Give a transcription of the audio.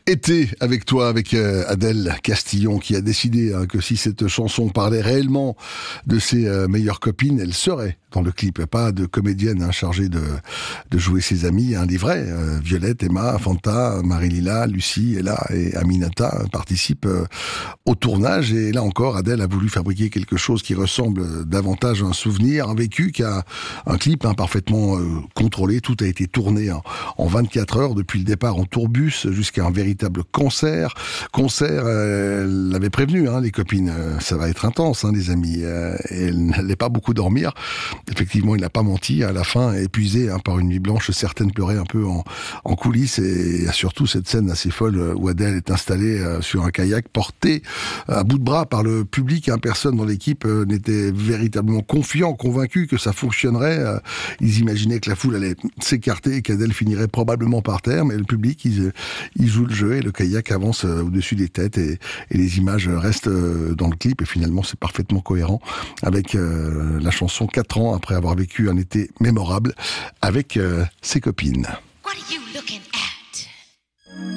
Été avec toi, avec Adèle Castillon, qui a décidé que si cette chanson parlait réellement de ses meilleures copines, elle serait dans le clip. Pas de comédienne chargée de jouer ses amies, les vrais. Violette, Emma, Fanta, Marie-Lila, Lucie, Ella et Aminata participent au tournage. Et là encore, Adèle a voulu fabriquer quelque chose qui ressemble davantage à un souvenir, un vécu, qu'à un clip parfaitement contrôlé. Tout a été tourné en 24 heures, depuis le départ en tourbus jusqu'à un véritable concert. Elle avait prévenu les copines, ça va être intense les amis. Et elle n'allait pas beaucoup dormir. Effectivement, il n'a pas menti. À la fin, épuisé par une nuit blanche, certaines pleuraient un peu en coulisses. Et surtout cette scène assez folle où Adèle est installée sur un kayak, portée à bout de bras par le public. Personne dans l'équipe n'était véritablement convaincu que ça fonctionnerait. Ils imaginaient que la foule allait s'écarter et qu'Adèle finirait probablement par terre. Mais le public, il joue le jeu et le kayak avance au-dessus des têtes et les images restent dans le clip. Et finalement, c'est parfaitement cohérent avec la chanson 4 ans après avoir vécu un été mémorable avec ses copines.